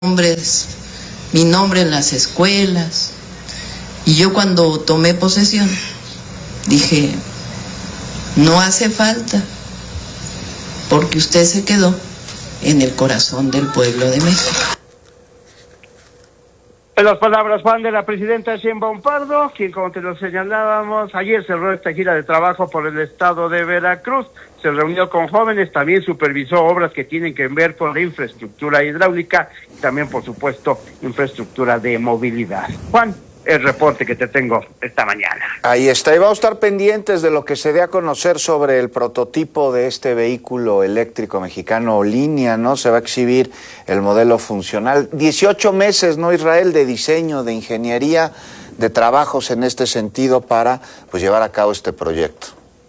mi nombre en las escuelas. Y yo cuando tomé posesión dije, no hace falta, porque usted se quedó en el corazón del pueblo de México. En las palabras, Juan, de la presidenta Sheinbaum Pardo, quien, como te lo señalábamos, ayer cerró esta gira de trabajo por el estado de Veracruz, se reunió con jóvenes, también supervisó obras que tienen que ver con la infraestructura hidráulica y también, por supuesto, infraestructura de movilidad. Juan, el reporte que te tengo esta mañana. Ahí está, y vamos a estar pendientes de lo que se dé a conocer sobre el prototipo de este vehículo eléctrico mexicano Línea, ¿no? Se va a exhibir el modelo funcional. 18 meses, ¿no, Israel?, de diseño, de ingeniería, de trabajos en este sentido para, pues, llevar a cabo este proyecto.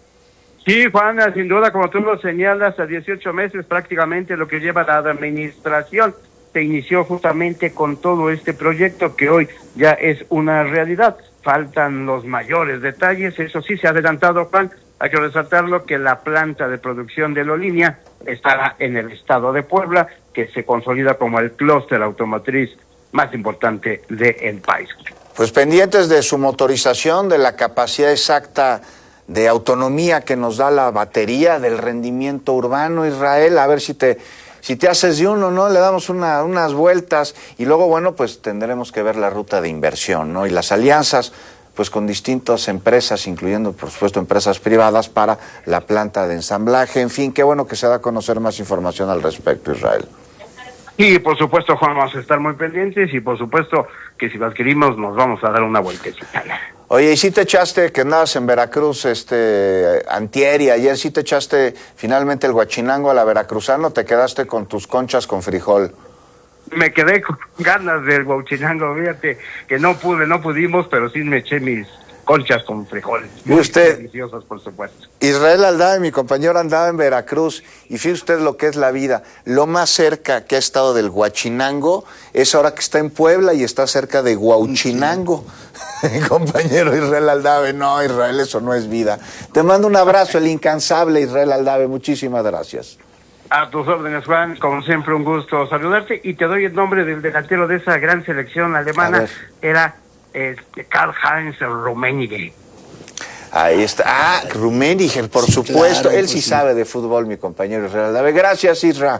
Sí, Juana, sin duda, como tú lo señalas, a 18 meses prácticamente lo que lleva la administración. Se inició justamente con todo este proyecto que hoy ya es una realidad. Faltan los mayores detalles, eso sí se ha adelantado, Juan. Hay que resaltarlo que la planta de producción de la línea estará en el estado de Puebla, que se consolida como el clúster automotriz más importante del país. Pues pendientes de su motorización, de la capacidad exacta de autonomía que nos da la batería, del rendimiento urbano, Israel, a ver si te haces de uno, ¿no? Le damos unas vueltas y luego, bueno, pues tendremos que ver la ruta de inversión, ¿no? Y las alianzas, pues con distintas empresas, incluyendo, por supuesto, empresas privadas para la planta de ensamblaje. En fin, qué bueno que se da a conocer más información al respecto, Israel. Y por supuesto, Juan, vamos a estar muy pendientes y por supuesto que si lo adquirimos nos vamos a dar una vueltecita. Oye, ¿y si te echaste, que andabas en Veracruz, antier y ayer, si te echaste finalmente el guachinango a la veracruzana o te quedaste con tus conchas con frijol? Me quedé con ganas del guachinango, fíjate que no pudimos, pero sí me eché mis conchas con frijoles. Muy deliciosas, por supuesto. Israel Aldave, mi compañero, andaba en Veracruz y fíjese usted lo que es la vida. Lo más cerca que ha estado del Huachinango es ahora que está en Puebla y está cerca de Huauchinango. Mi compañero Israel Aldave, no, Israel, eso no es vida. Te mando un abrazo, el incansable Israel Aldave, muchísimas gracias. A tus órdenes, Juan, como siempre un gusto saludarte y te doy el nombre del delantero de esa gran selección alemana, era Karl-Heinz Rummenigge. Ahí está. Rummenigge, por supuesto. Claro, él sí sabe de fútbol, mi compañero Israel Aldave. Gracias, Isra.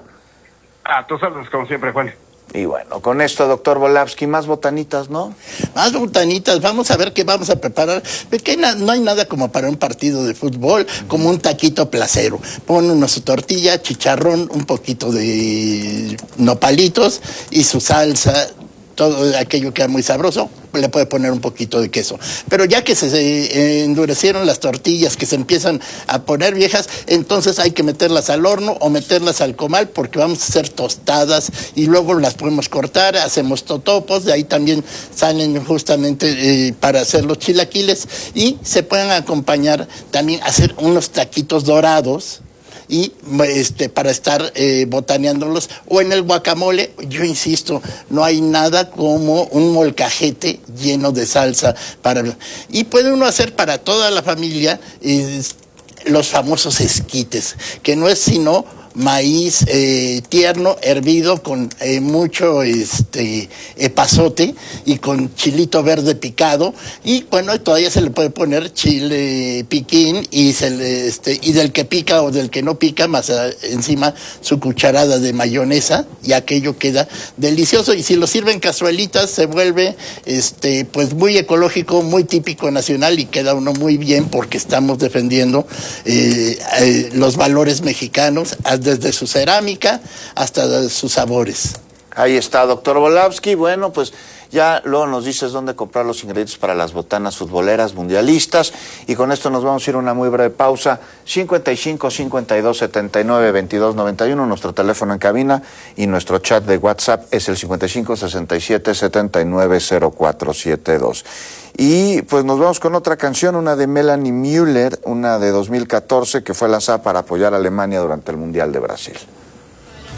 A tus órdenes, como siempre, Juan. Y bueno, con esto, doctor Volavsky, más botanitas, ¿no? Más botanitas, vamos a ver qué vamos a preparar. Porque no hay nada como para un partido de fútbol, como un taquito placero. Pon una su tortilla, chicharrón, un poquito de nopalitos y su salsa, todo aquello queda muy sabroso. Le puede poner un poquito de queso. Pero ya que se endurecieron las tortillas, que se empiezan a poner viejas, entonces hay que meterlas al horno o meterlas al comal, porque vamos a hacer tostadas y luego las podemos cortar, hacemos totopos, de ahí también salen justamente para hacer los chilaquiles y se pueden acompañar también, hacer unos taquitos dorados y para estar botaneándolos, o en el guacamole. Yo insisto, no hay nada como un molcajete lleno de salsa y puede uno hacer para toda la familia los famosos esquites, que no es sino maíz tierno, hervido con mucho epazote y con chilito verde picado, y bueno, todavía se le puede poner chile piquín y del que pica o del que no pica, más encima su cucharada de mayonesa, y aquello queda delicioso. Y si lo sirven cazuelitas se vuelve pues muy ecológico, muy típico nacional, y queda uno muy bien porque estamos defendiendo los valores mexicanos, desde su cerámica hasta sus sabores. Ahí está, doctor Volavsky. Bueno, pues ya luego nos dices dónde comprar los ingredientes para las botanas futboleras mundialistas. Y con esto nos vamos a ir a una muy breve pausa. 55 52 79 22 91, nuestro teléfono en cabina, y nuestro chat de WhatsApp es el 55 67 79 0472. Y pues nos vamos con otra canción, una de Melanie Müller, una de 2014, que fue lanzada para apoyar a Alemania durante el Mundial de Brasil.